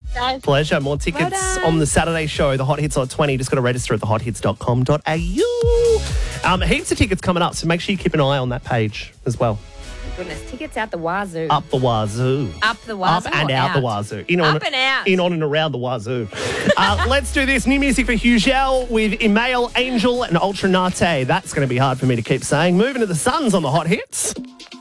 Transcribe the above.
Guys. Pleasure. More tickets Well on the Saturday show, the Hot Hits on 20. Just got to register at thehothits.com.au. Heaps of tickets coming up, so make sure you keep an eye on that page as well. Goodness, tickets out the wazoo. Up the wazoo. Up the wazoo. Up and or out the wazoo. In Up and out. In, on and around the wazoo. Let's do this. New music for Hugel with Email, Angel and Ultra Nate. That's going to be hard for me to keep saying. Moving to the Suns on the Hot Hits.